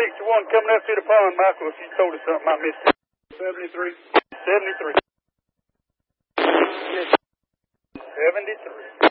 61 coming up through the pond, Michael, if you told us something I missed. 73. 73. 73.